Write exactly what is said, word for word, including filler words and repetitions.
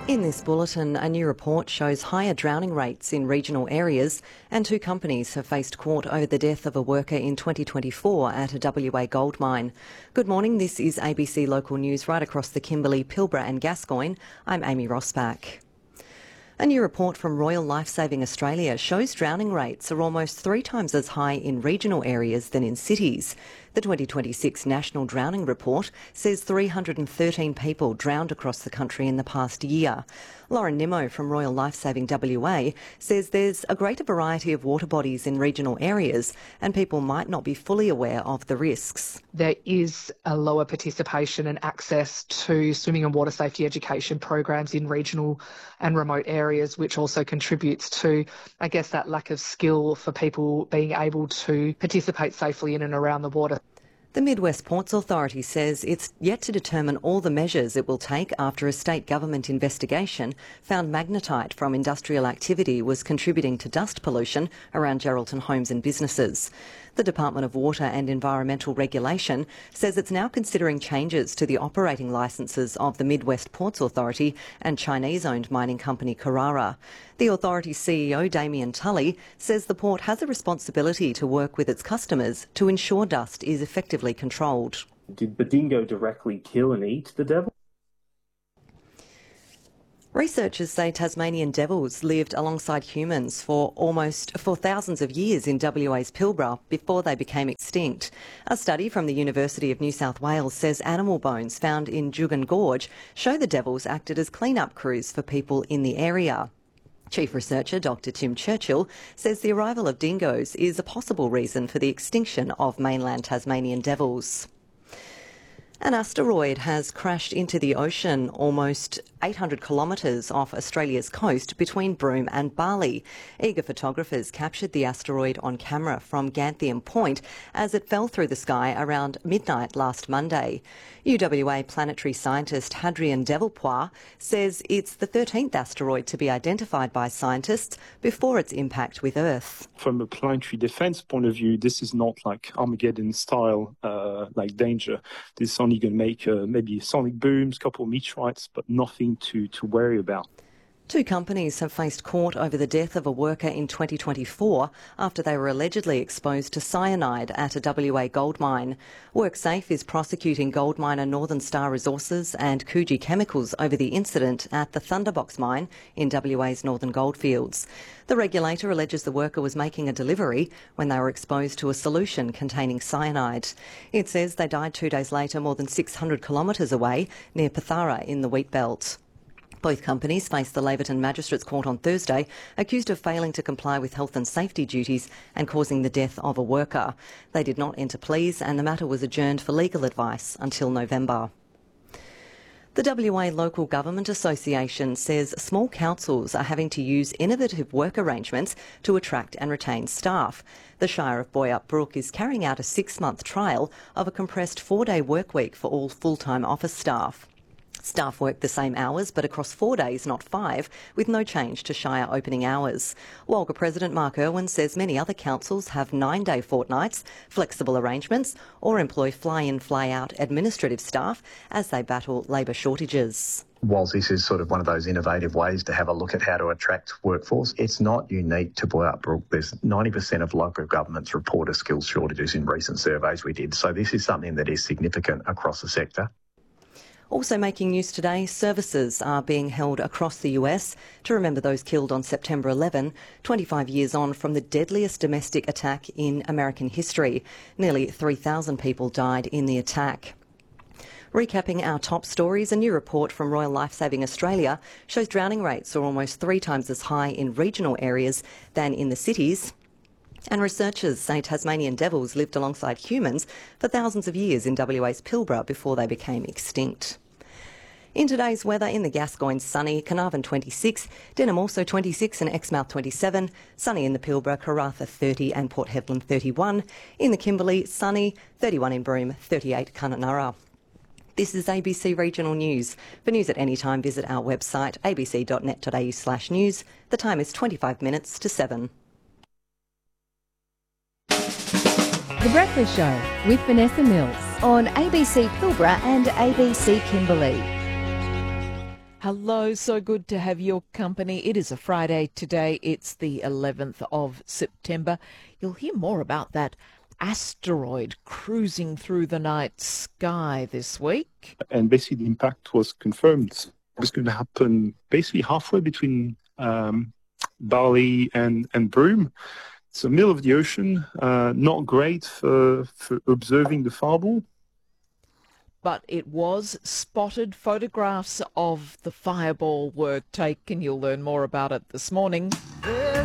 In this bulletin, a new report shows higher drowning rates in regional areas, and two companies have faced court over the death of a worker in twenty twenty-four at a W A gold mine. Good morning, this is A B C Local News right across the Kimberley, Pilbara and Gascoyne. I'm Amy Rossback. A new report from Royal Lifesaving Australia shows drowning rates are almost three times as high in regional areas than in cities. The twenty twenty-six National Drowning Report says three hundred thirteen people drowned across the country in the past year. Lauren Nimmo from Royal Lifesaving W A says there's a greater variety of water bodies in regional areas and people might not be fully aware of the risks. There is a lower participation and access to swimming and water safety education programs in regional and remote areas, which also contributes to, I guess, that lack of skill for people being able to participate safely in and around the water. The Mid West Ports Authority says it's yet to determine all the measures it will take after a state government investigation found magnetite from industrial activity was contributing to dust pollution around Geraldton homes and businesses. The Department of Water and Environmental Regulation says it's now considering changes to the operating licences of the Mid West Ports Authority and Chinese-owned mining company Carrara. The authority's C E O, Damien Tully, says the port has a responsibility to work with its customers to ensure dust is effectively controlled. Did the dingo directly kill and eat the devil? Researchers say Tasmanian devils lived alongside humans for almost for thousands of years in W A's Pilbara before they became extinct. A study from the University of New South Wales says animal bones found in Jugan Gorge show the devils acted as clean-up crews for people in the area. Chief researcher Doctor Tim Churchill says the arrival of dingoes is a possible reason for the extinction of mainland Tasmanian devils. An asteroid has crashed into the ocean almost eight hundred kilometres off Australia's coast between Broome and Bali. Eager photographers captured the asteroid on camera from Ganthium Point as it fell through the sky around midnight last Monday. U W A planetary scientist Hadrian Devilpois says it's the thirteenth asteroid to be identified by scientists before its impact with Earth. From a planetary defence point of view, this is not like Armageddon-style uh, like danger. This is only going to make uh, maybe sonic booms, couple of meteorites, but nothing to, to worry about. Two companies have faced court over the death of a worker in twenty twenty-four after they were allegedly exposed to cyanide at a W A gold mine. WorkSafe is prosecuting gold miner Northern Star Resources and Coogee Chemicals over the incident at the Thunderbox mine in W A's Northern Goldfields. The regulator alleges the worker was making a delivery when they were exposed to a solution containing cyanide. It says they died two days later more than six hundred kilometres away near Pathara in the wheat belt. Both companies faced the Laverton Magistrates Court on Thursday, accused of failing to comply with health and safety duties and causing the death of a worker. They did not enter pleas and the matter was adjourned for legal advice until November. The W A Local Government Association says small councils are having to use innovative work arrangements to attract and retain staff. The Shire of Boyup Brook is carrying out a six-month trial of a compressed four-day work week for all full-time office staff. Staff work the same hours but across four days, not five, with no change to Shire opening hours. Walga President Mark Irwin says many other councils have nine-day fortnights, flexible arrangements or employ fly-in, fly-out administrative staff as they battle labour shortages. Whilst this is sort of one of those innovative ways to have a look at how to attract workforce, it's not unique to Boyup Brook. There's ninety percent of local governments report a skills shortages in recent surveys we did. So this is something that is significant across the sector. Also making news today, services are being held across the U S to remember those killed on September eleventh, twenty-five years on from the deadliest domestic attack in American history. Nearly three thousand people died in the attack. Recapping our top stories, a new report from Royal Lifesaving Australia shows drowning rates are almost three times as high in regional areas than in the cities. And researchers say Tasmanian devils lived alongside humans for thousands of years in W A's Pilbara before they became extinct. In today's weather, in the Gascoyne, sunny, Carnarvon twenty-six, Denham also twenty-six and Exmouth twenty-seven, sunny in the Pilbara, Karratha thirty and Port Hedland thirty-one, in the Kimberley, sunny, thirty-one in Broome, thirty-eight Kununurra. This is A B C Regional News. For news at any time, visit our website a b c dot net dot a u slash news. The time is twenty-five minutes to seven. The Breakfast Show with Vanessa Mills on A B C Pilbara and A B C Kimberley. Hello, so good to have your company. It is a Friday today. It's the eleventh of September. You'll hear more about that asteroid cruising through the night sky this week. And basically the impact was confirmed. It was going to happen basically halfway between um, Bali and, and Broome. It's the middle of the ocean, uh, not great for, for observing the fireball. But it was spotted. Photographs of the fireball were taken. You'll learn more about it this morning. There's